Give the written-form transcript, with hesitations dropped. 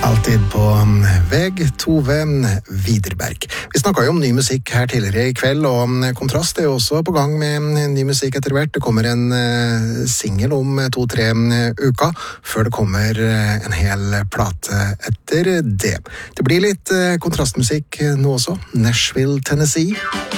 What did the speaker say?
Alltid på veg, Tove Widerberg. Vi snakket jo om ny musikk her tidligere i kveld, og Kontrast er jo også på gang med ny musikk etter hvert. Det kommer en single om 2-3 uker, før det kommer en hel plate etter det. Det blir litt kontrastmusikk nå også. Nashville, Tennessee.